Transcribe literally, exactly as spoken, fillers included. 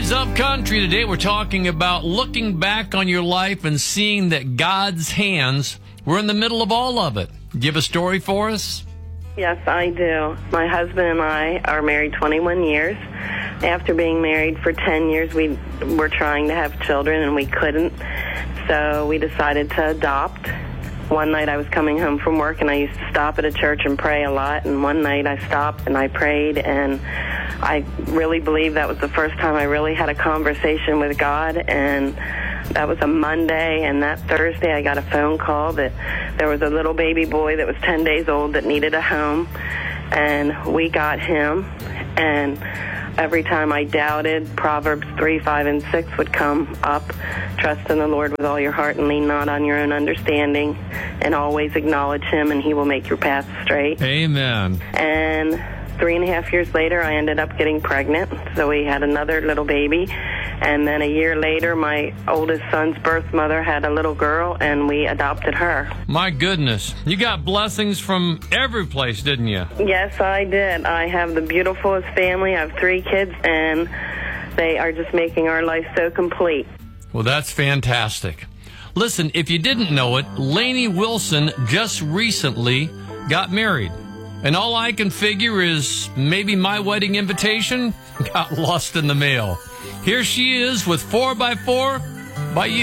Rise Up Country. Today we're talking about looking back on your life and seeing that God's hands were in the middle of all of it. Do you have a story for us? Yes, I do. My husband and I are married twenty-one years. After being married for ten years, we were trying to have children and we couldn't. So we decided to adopt. One night I was coming home from work and I used to stop at a church and pray a lot. And one night I stopped and I prayed, and I really believe that was the first time I really had a conversation with God. And that was a Monday, and that Thursday I got a phone call that there was a little baby boy that was ten days old that needed a home, and we got him. And every time I doubted, Proverbs three, five, and six would come up. Trust in the Lord with all your heart and lean not on your own understanding, and always acknowledge him and he will make your path straight. Amen. And three and a half years later, I ended up getting pregnant. So we had another little baby. And then a year later, my oldest son's birth mother had a little girl, and we adopted her. My goodness. You got blessings from every place, didn't you? Yes, I did. I have the beautifulest family. I have three kids, and they are just making our life so complete. Well, that's fantastic. Listen, if you didn't know it, Lainey Wilson just recently got married. And all I can figure is maybe my wedding invitation got lost in the mail. Here she is with four by four by you.